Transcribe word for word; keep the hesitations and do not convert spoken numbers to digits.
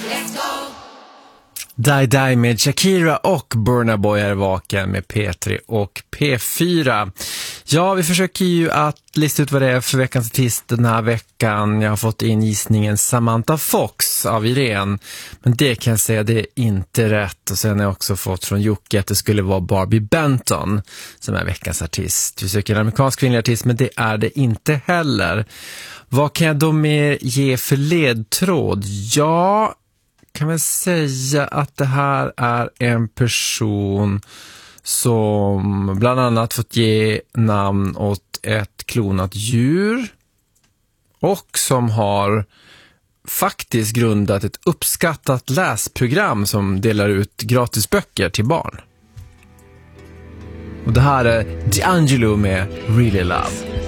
Die Die med Shakira och Burna Boy är vaken med P tre och P fyra. Ja, vi försöker ju att lista ut vad det är för veckans artist den här veckan. Jag har fått in gissningen Samantha Fox av Irene. Men det kan jag säga, det är inte rätt. Och sen har jag också fått från Jocke att det skulle vara Barbie Benton som är veckans artist. Vi söker en amerikansk kvinnlig artist, men det är det inte heller. Vad kan jag då mer ge för ledtråd? Ja, kan väl säga att det här är en person som bland annat fått ge namn åt ett klonat djur och som har faktiskt grundat ett uppskattat läsprogram som delar ut gratisböcker till barn. Och det här är D'Angelo med Really Love.